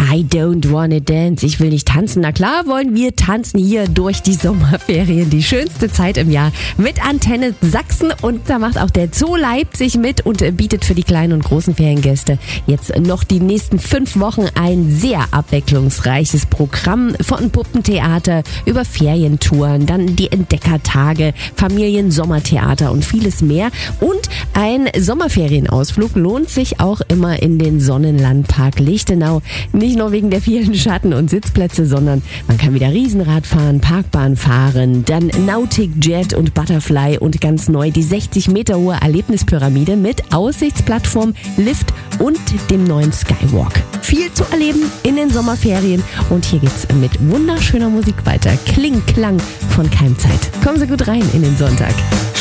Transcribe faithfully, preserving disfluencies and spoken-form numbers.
I don't wanna dance. Ich will nicht tanzen. Na klar wollen wir tanzen hier durch die Sommerferien. Die schönste Zeit im Jahr mit Antenne Sachsen. Und da macht auch der Zoo Leipzig mit und bietet für die kleinen und großen Feriengäste jetzt noch die nächsten fünf Wochen ein sehr abwechslungsreiches Programm von Puppentheater über Ferientouren, dann die Entdeckertage, Familien-Sommertheater und vieles mehr. Und ein Sommerferienausflug lohnt sich auch immer in den Sonnenlandpark Lichtenau. Nicht nur wegen der vielen Schatten- und Sitzplätze, sondern man kann wieder Riesenrad fahren, Parkbahn fahren, dann Nautic Jet und Butterfly und ganz neu die sechzig Meter hohe Erlebnispyramide mit Aussichtsplattform, Lift und dem neuen Skywalk. Viel zu erleben in den Sommerferien und hier geht's mit wunderschöner Musik weiter. Kling, Klang von Keimzeit. Kommen Sie gut rein in den Sonntag.